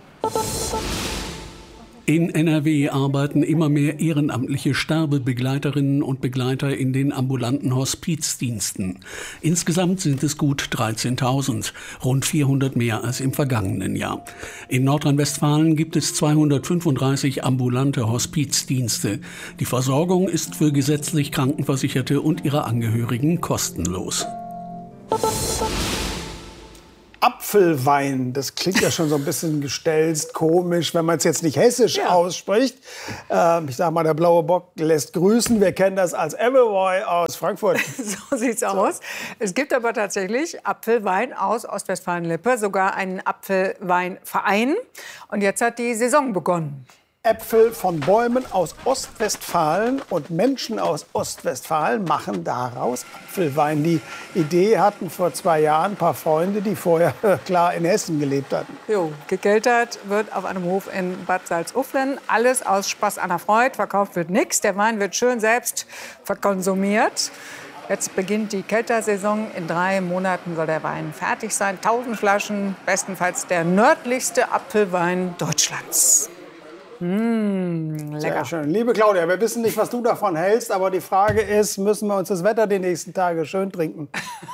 In N R W arbeiten immer mehr ehrenamtliche Sterbebegleiterinnen und Begleiter in den ambulanten Hospizdiensten. Insgesamt sind es gut dreizehntausend, rund vierhundert mehr als im vergangenen Jahr. In Nordrhein-Westfalen gibt es zweihundertfünfunddreißig ambulante Hospizdienste. Die Versorgung ist für gesetzlich Krankenversicherte und ihre Angehörigen kostenlos. Apfelwein, das klingt ja schon so ein bisschen gestelzt, komisch, wenn man es jetzt nicht hessisch ja. ausspricht. Ähm, ich sag mal, der blaue Bock lässt grüßen. Wir kennen das als Appleboy aus Frankfurt. So sieht's so. aus. Es gibt aber tatsächlich Apfelwein aus Ostwestfalen-Lippe, sogar einen Apfelweinverein. Und jetzt hat die Saison begonnen. Äpfel von Bäumen aus Ostwestfalen und Menschen aus Ostwestfalen machen daraus Apfelwein. Die Idee hatten vor zwei Jahren ein paar Freunde, die vorher klar in Hessen gelebt hatten. Jo, gekeltert wird auf einem Hof in Bad Salzuflen. Alles aus Spaß an der Freude, verkauft wird nichts. Der Wein wird schön selbst verkonsumiert. Jetzt beginnt die Keltersaison. In drei Monaten soll der Wein fertig sein. tausend Flaschen, bestenfalls der nördlichste Apfelwein Deutschlands. Mmh, lecker. Sehr schön. Liebe Claudia, wir wissen nicht, was du davon hältst, aber die Frage ist, müssen wir uns das Wetter die nächsten Tage schön trinken?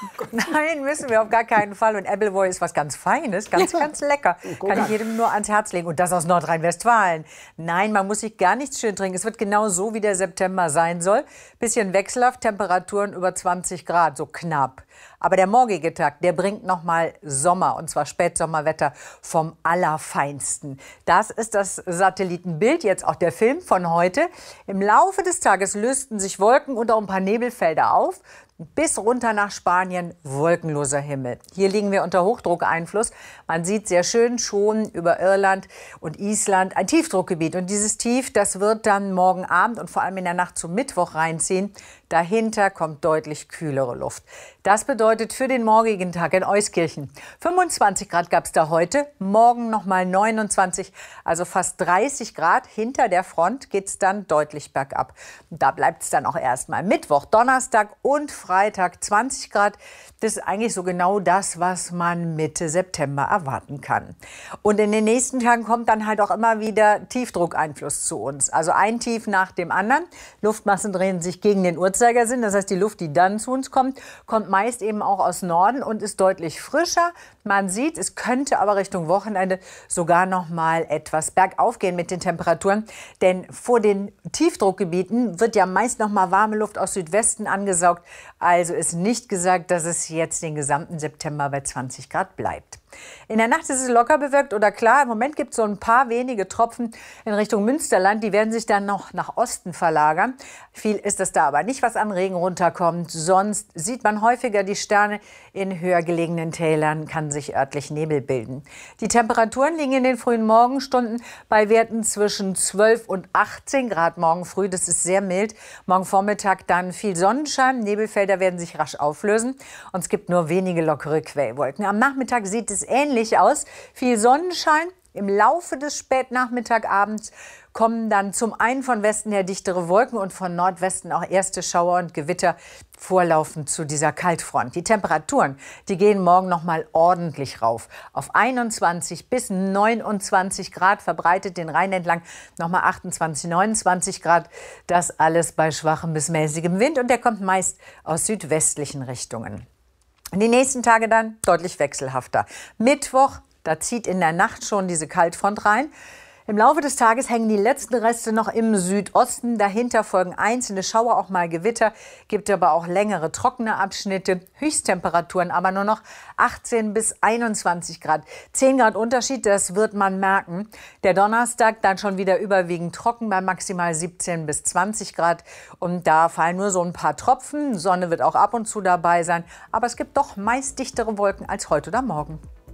Nein, müssen wir auf gar keinen Fall. Und Appleboy ist was ganz Feines, ganz, ja. ganz lecker. Kann ich jedem nur ans Herz legen. Und das aus Nordrhein-Westfalen. Nein, man muss sich gar nichts schön trinken. Es wird genau so, wie der September sein soll. Bisschen wechselhaft, Temperaturen über zwanzig Grad, so knapp. Aber der morgige Tag, der bringt noch mal Sommer, und zwar Spätsommerwetter vom Allerfeinsten. Das ist das Satellitenbild, jetzt auch der Film von heute. Im Laufe des Tages lösten sich Wolken und auch ein paar Nebelfelder auf. Bis runter nach Spanien wolkenloser Himmel. Hier liegen wir unter Hochdruckeinfluss. Man sieht sehr schön schon über Irland und Island ein Tiefdruckgebiet. Und dieses Tief, das wird dann morgen Abend und vor allem in der Nacht zum Mittwoch reinziehen. Dahinter kommt deutlich kühlere Luft. Das bedeutet für den morgigen Tag in Euskirchen fünfundzwanzig Grad gab es da heute, morgen noch mal neunundzwanzig, also fast dreißig Grad. Hinter der Front geht es dann deutlich bergab. Da bleibt es dann auch erstmal. Mittwoch, Donnerstag und Freitag zwanzig Grad. Das ist eigentlich so genau das, was man Mitte September erwarten kann. Und in den nächsten Tagen kommt dann halt auch immer wieder Tiefdruckeinfluss zu uns. Also ein Tief nach dem anderen. Luftmassen drehen sich gegen den Uhrzeigersinn. Das heißt, die Luft, die dann zu uns kommt, kommt meist eben auch aus Norden und ist deutlich frischer. Man sieht, es könnte aber Richtung Wochenende sogar noch mal etwas bergauf gehen mit den Temperaturen. Denn vor den Tiefdruckgebieten wird ja meist noch mal warme Luft aus Südwesten angesaugt. Also ist nicht gesagt, dass es jetzt den gesamten September bei zwanzig Grad bleibt. In der Nacht ist es locker bewölkt oder klar. Im Moment gibt es so ein paar wenige Tropfen in Richtung Münsterland. Die werden sich dann noch nach Osten verlagern. Viel ist es da aber nicht, was an Regen runterkommt. Sonst sieht man häufiger die Sterne. In höher gelegenen Tälern kann sich örtlich Nebel bilden. Die Temperaturen liegen in den frühen Morgenstunden bei Werten zwischen zwölf und achtzehn Grad morgen früh. Das ist sehr mild. Morgen Vormittag dann viel Sonnenschein. Nebelfelder werden sich rasch auflösen. Und es gibt nur wenige lockere Quellwolken. Am Nachmittag sieht es ähnlich aus. Viel Sonnenschein. Im Laufe des Spätnachmittagabends kommen dann zum einen von Westen her dichtere Wolken und von Nordwesten auch erste Schauer und Gewitter vorlaufend zu dieser Kaltfront. Die Temperaturen, die gehen morgen noch mal ordentlich rauf. Auf einundzwanzig bis neunundzwanzig Grad, verbreitet den Rhein entlang noch mal achtundzwanzig, neunundzwanzig Grad. Das alles bei schwachem bis mäßigem Wind und der kommt meist aus südwestlichen Richtungen. Die nächsten Tage dann deutlich wechselhafter. Mittwoch, da zieht in der Nacht schon diese Kaltfront rein. Im Laufe des Tages hängen die letzten Reste noch im Südosten. Dahinter folgen einzelne Schauer, auch mal Gewitter. Gibt aber auch längere trockene Abschnitte. Höchsttemperaturen aber nur noch achtzehn bis einundzwanzig Grad. zehn Grad Unterschied, das wird man merken. Der Donnerstag dann schon wieder überwiegend trocken bei maximal siebzehn bis zwanzig Grad. Und da fallen nur so ein paar Tropfen. Sonne wird auch ab und zu dabei sein. Aber es gibt doch meist dichtere Wolken als heute oder morgen.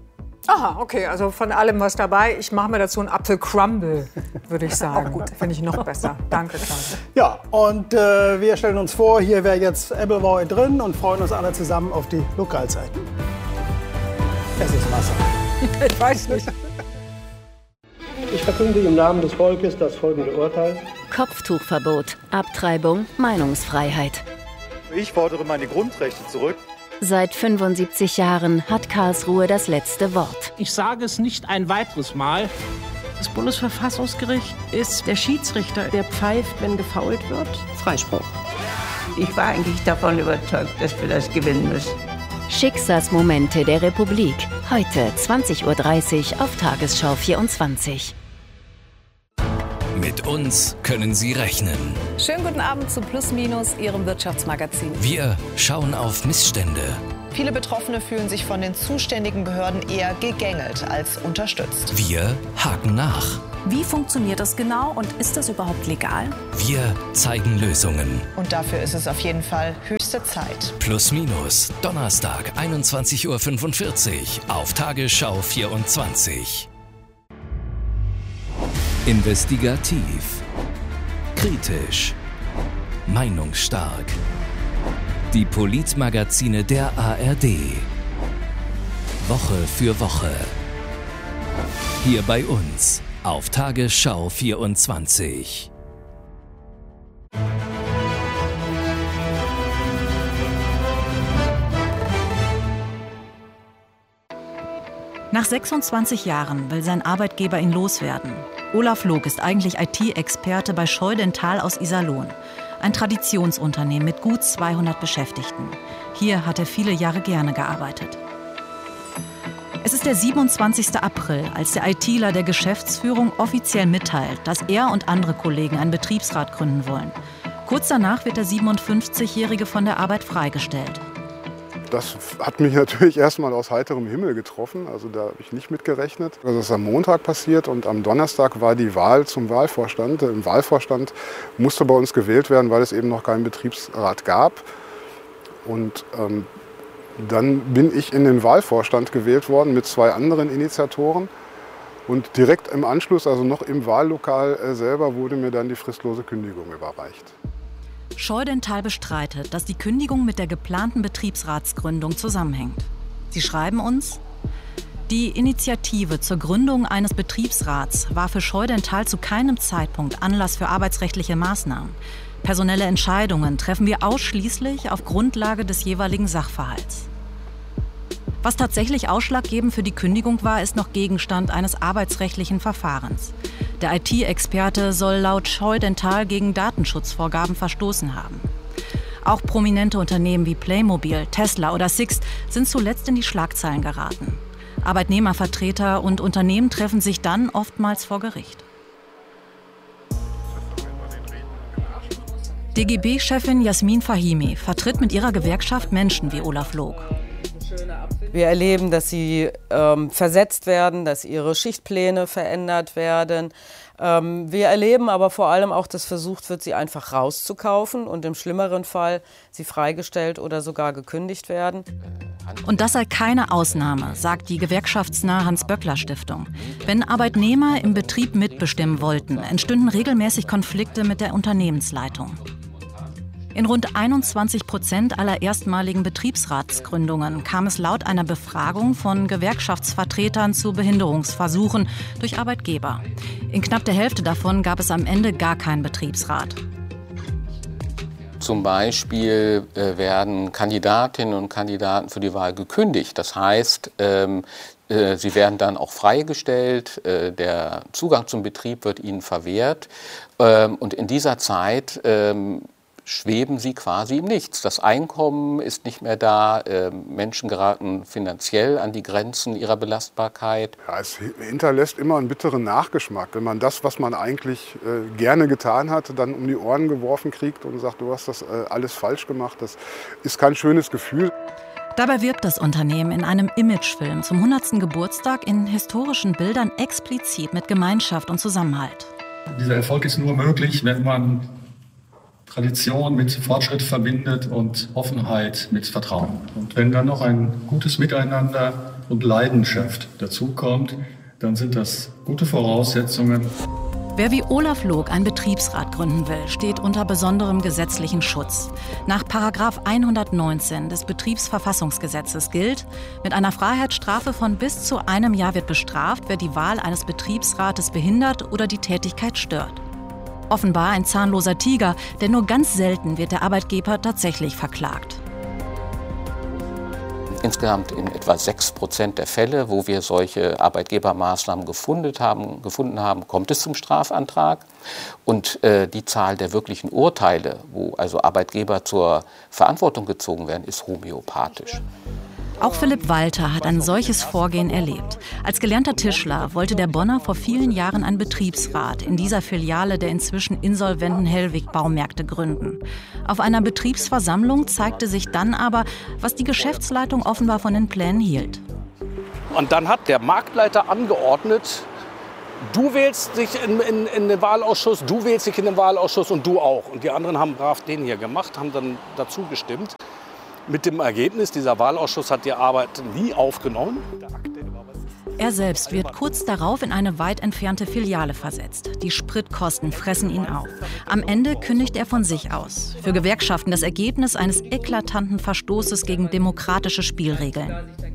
Aha, okay, also von allem was dabei. Ich mache mir dazu einen Apfelcrumble, würde ich sagen. Gut, finde ich noch besser. Danke, Klaus. Ja, und äh, wir stellen uns vor, hier wäre jetzt Appleboy drin und freuen uns alle zusammen auf die Lokalzeiten. Es ist Wasser. Ich weiß nicht. Ich verkünde im Namen des Volkes das folgende Urteil. Kopftuchverbot, Abtreibung, Meinungsfreiheit. Ich fordere meine Grundrechte zurück. Seit fünfundsiebzig Jahren hat Karlsruhe das letzte Wort. Ich sage es nicht ein weiteres Mal. Das Bundesverfassungsgericht ist der Schiedsrichter, der pfeift, wenn gefault wird. Freispruch. Ich war eigentlich davon überzeugt, dass wir das gewinnen müssen. Schicksalsmomente der Republik. Heute zwanzig Uhr dreißig auf Tagesschau vierundzwanzig. Mit uns können Sie rechnen. Schönen guten Abend zu Plus Minus, Ihrem Wirtschaftsmagazin. Wir schauen auf Missstände. Viele Betroffene fühlen sich von den zuständigen Behörden eher gegängelt als unterstützt. Wir haken nach. Wie funktioniert das genau und ist das überhaupt legal? Wir zeigen Lösungen. Und dafür ist es auf jeden Fall höchste Zeit. Plus Minus, Donnerstag, einundzwanzig Uhr fünfundvierzig auf Tagesschau vierundzwanzig. Investigativ, kritisch, meinungsstark. Die Politmagazine der A R D. Woche für Woche. Hier bei uns auf Tagesschau vierundzwanzig. Nach sechsundzwanzig Jahren will sein Arbeitgeber ihn loswerden. Olaf Log ist eigentlich I T-Experte bei Scheu Dental aus Iserlohn. Ein Traditionsunternehmen mit gut zweihundert Beschäftigten. Hier hat er viele Jahre gerne gearbeitet. Es ist der siebenundzwanzigster April, als der ITler der Geschäftsführung offiziell mitteilt, dass er und andere Kollegen einen Betriebsrat gründen wollen. Kurz danach wird der siebenundfünfzigjährige von der Arbeit freigestellt. Das hat mich natürlich erstmal aus heiterem Himmel getroffen. Also da habe ich nicht mit gerechnet. Das ist am Montag passiert und am Donnerstag war die Wahl zum Wahlvorstand. Im Wahlvorstand musste bei uns gewählt werden, weil es eben noch keinen Betriebsrat gab. Und ähm, dann bin ich in den Wahlvorstand gewählt worden mit zwei anderen Initiatoren. Und direkt im Anschluss, also noch im Wahllokal äh, selber, wurde mir dann die fristlose Kündigung überreicht. Scheu Dental bestreitet, dass die Kündigung mit der geplanten Betriebsratsgründung zusammenhängt. Sie schreiben uns: Die Initiative zur Gründung eines Betriebsrats war für Scheu Dental zu keinem Zeitpunkt Anlass für arbeitsrechtliche Maßnahmen. Personelle Entscheidungen treffen wir ausschließlich auf Grundlage des jeweiligen Sachverhalts. Was tatsächlich ausschlaggebend für die Kündigung war, ist noch Gegenstand eines arbeitsrechtlichen Verfahrens. Der I T-Experte soll laut Scheu Dental gegen Datenschutzvorgaben verstoßen haben. Auch prominente Unternehmen wie Playmobil, Tesla oder Sixt sind zuletzt in die Schlagzeilen geraten. Arbeitnehmervertreter und Unternehmen treffen sich dann oftmals vor Gericht. D G B-Chefin Jasmin Fahimi vertritt mit ihrer Gewerkschaft Menschen wie Olaf Log. Wir erleben, dass sie ähm, versetzt werden, dass ihre Schichtpläne verändert werden. Ähm, wir erleben aber vor allem auch, dass versucht wird, sie einfach rauszukaufen und im schlimmeren Fall sie freigestellt oder sogar gekündigt werden. Und das sei keine Ausnahme, sagt die gewerkschaftsnahe Hans-Böckler-Stiftung. Wenn Arbeitnehmer im Betrieb mitbestimmen wollten, entstünden regelmäßig Konflikte mit der Unternehmensleitung. In rund einundzwanzig Prozent aller erstmaligen Betriebsratsgründungen kam es laut einer Befragung von Gewerkschaftsvertretern zu Behinderungsversuchen durch Arbeitgeber. In knapp der Hälfte davon gab es am Ende gar keinen Betriebsrat. Zum Beispiel äh, werden Kandidatinnen und Kandidaten für die Wahl gekündigt. Das heißt, ähm, äh, sie werden dann auch freigestellt, äh, der Zugang zum Betrieb wird ihnen verwehrt. Ähm, und in dieser Zeit ähm, schweben sie quasi im Nichts. Das Einkommen ist nicht mehr da, äh, Menschen geraten finanziell an die Grenzen ihrer Belastbarkeit. Ja, es hinterlässt immer einen bitteren Nachgeschmack, wenn man das, was man eigentlich äh, gerne getan hat, dann um die Ohren geworfen kriegt und sagt, du hast das äh, alles falsch gemacht. Das ist kein schönes Gefühl. Dabei wirbt das Unternehmen in einem Imagefilm zum hundertsten Geburtstag in historischen Bildern explizit mit Gemeinschaft und Zusammenhalt. Dieser Erfolg ist nur möglich, wenn man Tradition mit Fortschritt verbindet und Offenheit mit Vertrauen. Und wenn dann noch ein gutes Miteinander und Leidenschaft dazukommt, dann sind das gute Voraussetzungen. Wer wie Olaf Log einen Betriebsrat gründen will, steht unter besonderem gesetzlichen Schutz. Nach Paragraph hundertneunzehn des Betriebsverfassungsgesetzes gilt, mit einer Freiheitsstrafe von bis zu einem Jahr wird bestraft, wer die Wahl eines Betriebsrates behindert oder die Tätigkeit stört. Offenbar ein zahnloser Tiger, denn nur ganz selten wird der Arbeitgeber tatsächlich verklagt. Insgesamt in etwa sechs Prozent der Fälle, wo wir solche Arbeitgebermaßnahmen gefunden haben, gefunden haben, kommt es zum Strafantrag. Und äh, die Zahl der wirklichen Urteile, wo also Arbeitgeber zur Verantwortung gezogen werden, ist homöopathisch. Auch Philipp Walter hat ein solches Vorgehen erlebt. Als gelernter Tischler wollte der Bonner vor vielen Jahren einen Betriebsrat in dieser Filiale der inzwischen insolventen Hellwig Baumärkte gründen. Auf einer Betriebsversammlung zeigte sich dann aber, was die Geschäftsleitung offenbar von den Plänen hielt. Und dann hat der Marktleiter angeordnet, du wählst dich in, in, in den Wahlausschuss, du wählst dich in den Wahlausschuss und du auch. Und die anderen haben brav den hier gemacht, haben dann dazu gestimmt. Mit dem Ergebnis, dieser Wahlausschuss hat die Arbeit nie aufgenommen. Er selbst wird kurz darauf in eine weit entfernte Filiale versetzt. Die Spritkosten fressen ihn auf. Am Ende kündigt er von sich aus. Für Gewerkschaften das Ergebnis eines eklatanten Verstoßes gegen demokratische Spielregeln.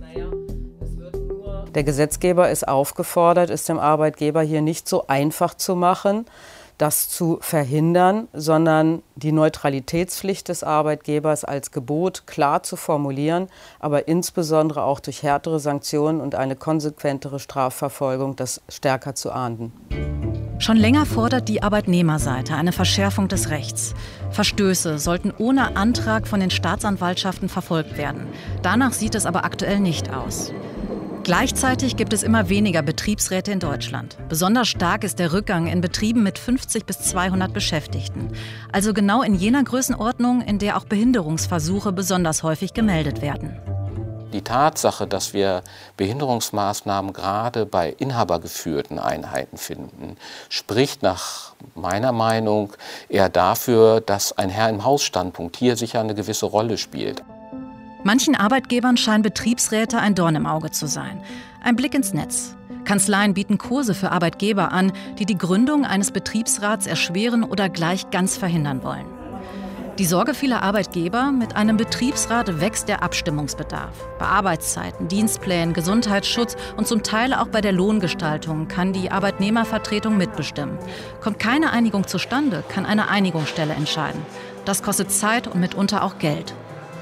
Der Gesetzgeber ist aufgefordert, es dem Arbeitgeber hier nicht so einfach zu machen, das zu verhindern, sondern die Neutralitätspflicht des Arbeitgebers als Gebot klar zu formulieren, aber insbesondere auch durch härtere Sanktionen und eine konsequentere Strafverfolgung das stärker zu ahnden. Schon länger fordert die Arbeitnehmerseite eine Verschärfung des Rechts. Verstöße sollten ohne Antrag von den Staatsanwaltschaften verfolgt werden. Danach sieht es aber aktuell nicht aus. Gleichzeitig gibt es immer weniger Betriebsräte in Deutschland. Besonders stark ist der Rückgang in Betrieben mit fünfzig bis zweihundert Beschäftigten. Also genau in jener Größenordnung, in der auch Behinderungsversuche besonders häufig gemeldet werden. Die Tatsache, dass wir Behinderungsmaßnahmen gerade bei inhabergeführten Einheiten finden, spricht nach meiner Meinung eher dafür, dass ein Herr-im-Haus-Standpunkt hier sicher eine gewisse Rolle spielt. Manchen Arbeitgebern scheinen Betriebsräte ein Dorn im Auge zu sein. Ein Blick ins Netz. Kanzleien bieten Kurse für Arbeitgeber an, die die Gründung eines Betriebsrats erschweren oder gleich ganz verhindern wollen. Die Sorge vieler Arbeitgeber: Mit einem Betriebsrat wächst der Abstimmungsbedarf. Bei Arbeitszeiten, Dienstplänen, Gesundheitsschutz und zum Teil auch bei der Lohngestaltung kann die Arbeitnehmervertretung mitbestimmen. Kommt keine Einigung zustande, kann eine Einigungsstelle entscheiden. Das kostet Zeit und mitunter auch Geld.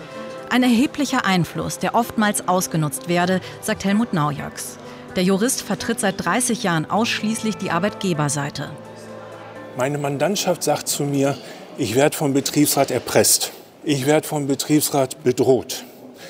Ein erheblicher Einfluss, der oftmals ausgenutzt werde, sagt Helmut Naujoks. Der Jurist vertritt seit dreißig Jahren ausschließlich die Arbeitgeberseite. Meine Mandantschaft sagt zu mir, ich werde vom Betriebsrat erpresst. Ich werde vom Betriebsrat bedroht.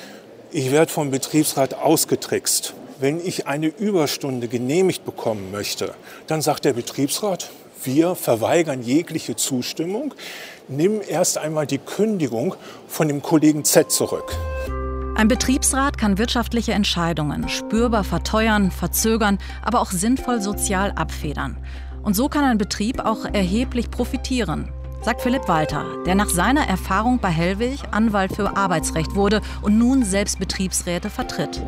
Ich werde vom Betriebsrat ausgetrickst. Wenn ich eine Überstunde genehmigt bekommen möchte, dann sagt der Betriebsrat, wir verweigern jegliche Zustimmung. Nimm erst einmal die Kündigung von dem Kollegen Z zurück. Ein Betriebsrat kann wirtschaftliche Entscheidungen spürbar verteuern, verzögern, aber auch sinnvoll sozial abfedern. Und so kann ein Betrieb auch erheblich profitieren, sagt Philipp Walter, der nach seiner Erfahrung bei Hellwig Anwalt für Arbeitsrecht wurde und nun selbst Betriebsräte vertritt.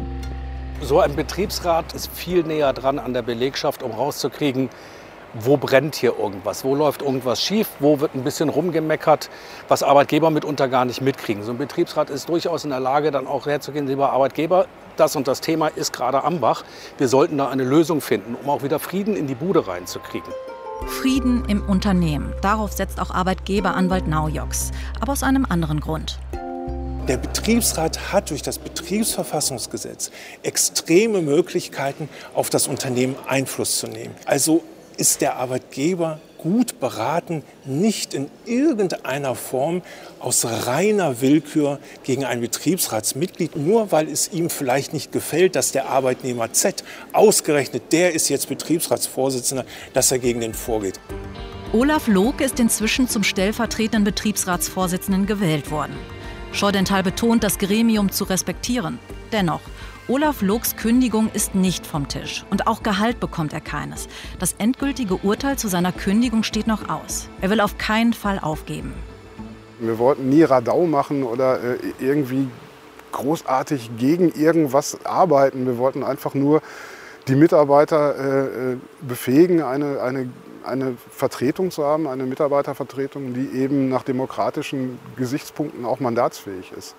So ein Betriebsrat ist viel näher dran an der Belegschaft, um rauszukriegen, wo brennt hier irgendwas, wo läuft irgendwas schief, wo wird ein bisschen rumgemeckert, was Arbeitgeber mitunter gar nicht mitkriegen. So ein Betriebsrat ist durchaus in der Lage, dann auch herzugehen, lieber Arbeitgeber, das und das Thema ist gerade am Bach. Wir sollten da eine Lösung finden, um auch wieder Frieden in die Bude reinzukriegen. Frieden im Unternehmen. Darauf setzt auch Arbeitgeberanwalt Naujoks, aber aus einem anderen Grund. Der Betriebsrat hat durch das Betriebsverfassungsgesetz extreme Möglichkeiten, auf das Unternehmen Einfluss zu nehmen. Also ist der Arbeitgeber gut beraten, nicht in irgendeiner Form aus reiner Willkür gegen ein Betriebsratsmitglied, nur weil es ihm vielleicht nicht gefällt, dass der Arbeitnehmer Z, ausgerechnet der ist jetzt Betriebsratsvorsitzender, dass er gegen den vorgeht. Olaf Log ist inzwischen zum stellvertretenden Betriebsratsvorsitzenden gewählt worden. Scheudenthal betont, das Gremium zu respektieren. Dennoch, Olaf Logs Kündigung ist nicht vom Tisch und auch Gehalt bekommt er keines. Das endgültige Urteil zu seiner Kündigung steht noch aus. Er will auf keinen Fall aufgeben. Wir wollten nie Radau machen oder äh, irgendwie großartig gegen irgendwas arbeiten. Wir wollten einfach nur die Mitarbeiter äh, befähigen, eine, eine, eine Vertretung zu haben, eine Mitarbeitervertretung, die eben nach demokratischen Gesichtspunkten auch mandatsfähig ist.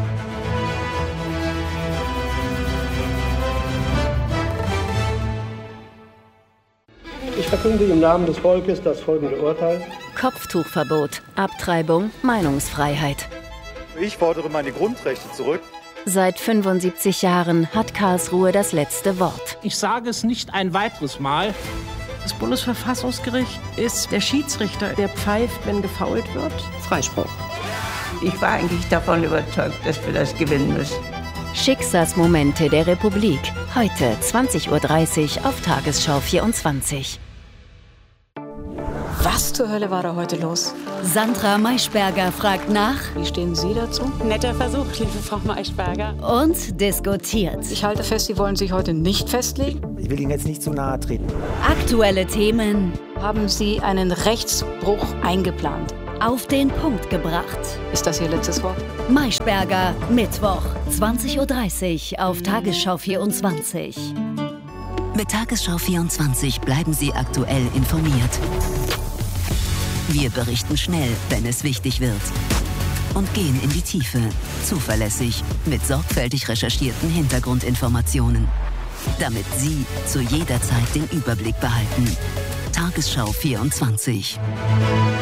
Ich verkünde im Namen des Volkes das folgende Urteil. Kopftuchverbot, Abtreibung, Meinungsfreiheit. Ich fordere meine Grundrechte zurück. Seit fünfundsiebzig Jahren hat Karlsruhe das letzte Wort. Ich sage es nicht ein weiteres Mal. Das Bundesverfassungsgericht ist der Schiedsrichter, der pfeift, wenn gefault wird. Freispruch. Ich war eigentlich davon überzeugt, dass wir das gewinnen müssen. Schicksalsmomente der Republik. Heute zwanzig Uhr dreißig auf Tagesschau vierundzwanzig. Was zur Hölle war da heute los? Sandra Maischberger fragt nach. Wie stehen Sie dazu? Netter Versuch, liebe Frau Maischberger. Und diskutiert. Ich halte fest, Sie wollen sich heute nicht festlegen. Ich will Ihnen jetzt nicht zu nahe treten. Aktuelle Themen. Haben Sie einen Rechtsbruch eingeplant? Auf den Punkt gebracht. Ist das Ihr letztes Wort? Maischberger, Mittwoch, zwanzig Uhr dreißig auf Tagesschau vierundzwanzig. Mit Tagesschau vierundzwanzig bleiben Sie aktuell informiert. Wir berichten schnell, wenn es wichtig wird. Und gehen in die Tiefe, zuverlässig, mit sorgfältig recherchierten Hintergrundinformationen. Damit Sie zu jeder Zeit den Überblick behalten. Tagesschau vierundzwanzig.